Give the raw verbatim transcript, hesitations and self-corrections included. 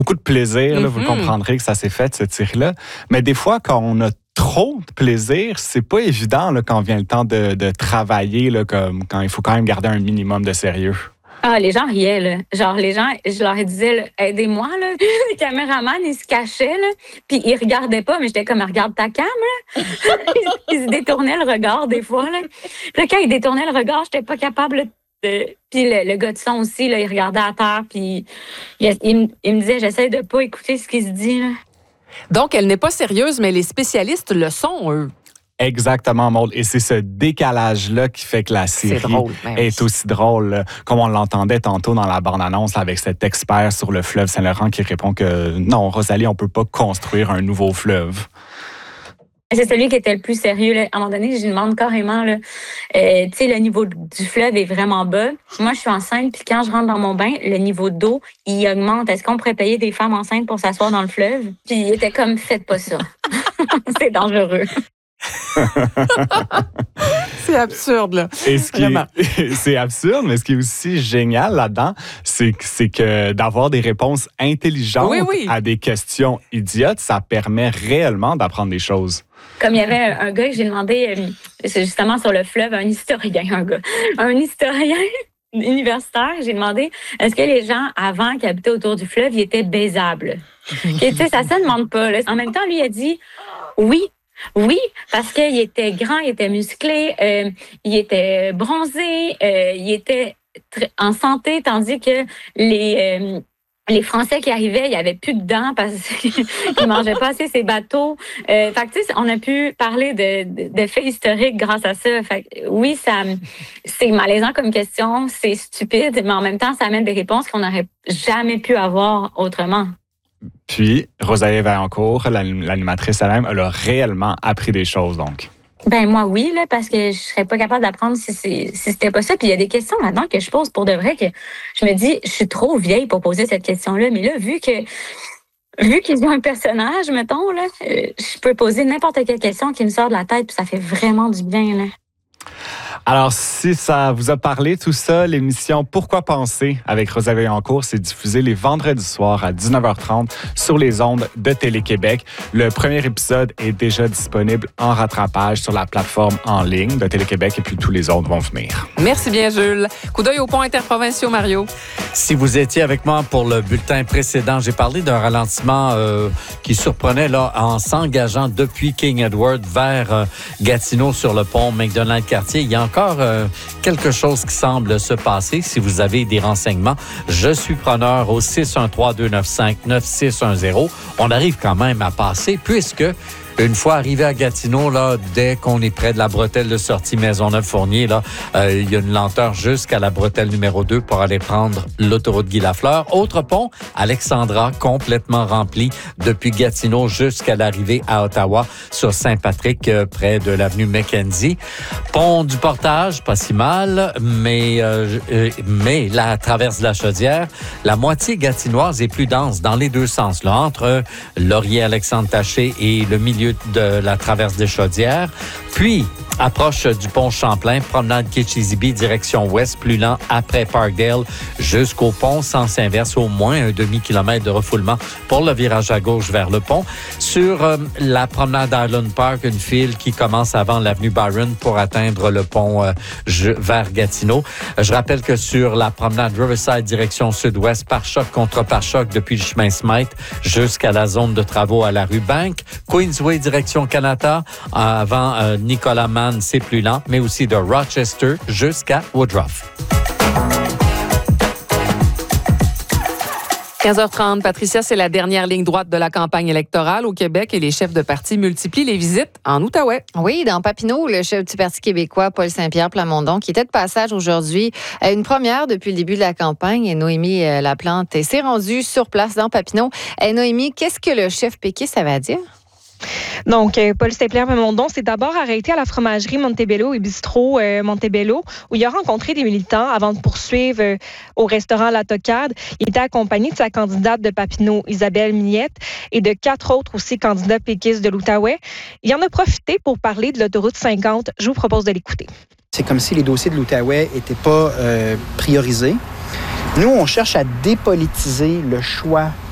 beaucoup de plaisir. Là, Mm-hmm. Vous le comprendrez que ça s'est fait, ce tir-là. Mais des fois, quand on a trop de plaisir, c'est pas évident là, quand vient le temps de, de travailler, là, comme, quand il faut quand même garder un minimum de sérieux. Ah, les gens riaient, là. Genre, les gens, je leur disais, là, aidez-moi, là. Les caméramans, ils se cachaient, là. Puis ils regardaient pas, mais j'étais comme, regarde ta cam, là. ils, ils se détournaient le regard, des fois, là. Puis là, quand ils détournaient le regard, j'étais pas capable de... Puis le, le gars de son aussi, là, il regardait à terre, puis il, il, il me disait, j'essaie de pas écouter ce qu'il se dit, là. Donc, elle n'est pas sérieuse, mais les spécialistes le sont, eux. Exactement, Maude. Et c'est ce décalage-là qui fait que la série C'est drôle, ben oui. est aussi drôle. Là, comme on l'entendait tantôt dans la bande-annonce avec cet expert sur le fleuve Saint-Laurent qui répond que non, Rosalie, on peut pas construire un nouveau fleuve. C'est celui qui était le plus sérieux. Là. À un moment donné, je lui demande carrément, là, euh, tu sais, le niveau du fleuve est vraiment bas. Moi, je suis enceinte, puis quand je rentre dans mon bain, le niveau d'eau, il augmente. Est-ce qu'on pourrait payer des femmes enceintes pour s'asseoir dans le fleuve? Puis il était comme, faites pas ça. C'est dangereux. C'est absurde, là. Et ce qui est, c'est absurde, mais ce qui est aussi génial là-dedans, c'est que, c'est que d'avoir des réponses intelligentes oui, oui. à des questions idiotes, ça permet réellement d'apprendre des choses. Comme il y avait un gars que j'ai demandé, euh, c'est justement sur le fleuve, un historien, un gars, un historien universitaire, j'ai demandé, est-ce que les gens, avant qui habitaient autour du fleuve, ils étaient baisables? Et tu sais, ça se demande pas. Là. En même temps, lui, il a dit, oui. Oui, parce qu'il était grand, il était musclé, euh, il était bronzé, euh, il était tr- en santé, tandis que les euh, les Français qui arrivaient, il n'y avait plus de dents parce qu'ils ne mangeaient pas assez ces bateaux. Euh, fait que, tu sais, on a pu parler de, de, de faits historiques grâce à ça. Fait que, oui, ça, c'est malaisant comme question, c'est stupide, mais en même temps, ça amène des réponses qu'on n'aurait jamais pu avoir autrement. Puis, Rosalie Vaillancourt, l'animatrice elle-même, elle a réellement appris des choses, donc. Ben moi, oui, là, parce que je serais pas capable d'apprendre si, c'est, si c'était pas ça. Puis il y a des questions là-dedans que je pose pour de vrai que je me dis, je suis trop vieille pour poser cette question-là. Mais là, vu que vu qu'ils ont un personnage, mettons, là, euh, je peux poser n'importe quelle question qui me sort de la tête, puis ça fait vraiment du bien, là. Alors, si ça vous a parlé, tout ça, l'émission Pourquoi penser avec Rosalie Vaillancourt, c'est diffusé les vendredis soirs à dix-neuf heures trente sur les ondes de Télé-Québec. Le premier épisode est déjà disponible en rattrapage sur la plateforme en ligne de Télé-Québec et puis tous les autres vont venir. Merci bien, Jules. Coup d'œil aux ponts interprovinciaux, Mario. Si vous étiez avec moi pour le bulletin précédent, j'ai parlé d'un ralentissement euh, qui surprenait là en s'engageant depuis King Edward vers euh, Gatineau sur le pont McDonald-Cartier. Il y a encore euh, quelque chose qui semble se passer. Si vous avez des renseignements, je suis preneur au six un trois deux neuf cinq neuf six un zéro. On arrive quand même à passer puisque une fois arrivé à Gatineau, là, dès qu'on est près de la bretelle de sortie Maisonneuve-Fournier, là, euh, il y a une lenteur jusqu'à la bretelle numéro deux pour aller prendre l'autoroute Guy-Lafleur. Autre pont, Alexandra, complètement rempli depuis Gatineau jusqu'à l'arrivée à Ottawa sur Saint-Patrick, euh, près de l'avenue Mackenzie. Pont du Portage, pas si mal, mais, euh, euh, mais la traverse de la Chaudière, la moitié gatinoise est plus dense dans les deux sens, là, entre Laurier-Alexandre-Taché et le milieu de la traverse des Chaudières. Puis, approche du pont Champlain, promenade Kitchissippi, direction ouest, plus lent après Parkdale, jusqu'au pont, sens inverse, au moins un demi-kilomètre de refoulement pour le virage à gauche vers le pont. Sur euh, la promenade Island Park, une file qui commence avant l'avenue Byron pour atteindre le pont euh, je, vers Gatineau. Je rappelle que sur la promenade Riverside, direction sud-ouest, pare-choc contre pare-choc depuis le chemin Smythe jusqu'à la zone de travaux à la rue Bank. Queensway, direction Canada, avant euh, Nicolas Mann, c'est plus lent, mais aussi de Rochester jusqu'à Woodruff. quinze heures trente, Patricia, c'est la dernière ligne droite de la campagne électorale au Québec et les chefs de parti multiplient les visites en Outaouais. Oui, dans Papineau, le chef du Parti québécois, Paul Saint-Pierre Plamondon, qui était de passage aujourd'hui, une première depuis le début de la campagne, et Noémie Laplante s'est rendue sur place dans Papineau. Et Noémie, qu'est-ce que le chef péquiste avait à dire? Donc, euh, Paul Saint-Pierre Plamondon s'est d'abord arrêté à la fromagerie Montebello et bistrot euh, Montebello, où il a rencontré des militants avant de poursuivre euh, au restaurant La Tocade. Il était accompagné de sa candidate de Papineau, Isabelle Mignette, et de quatre autres aussi candidats péquistes de l'Outaouais. Il en a profité pour parler de l'autoroute cinquante. Je vous propose de l'écouter. C'est comme si les dossiers de l'Outaouais n'étaient pas euh, priorisés. Nous, on cherche à dépolitiser le choix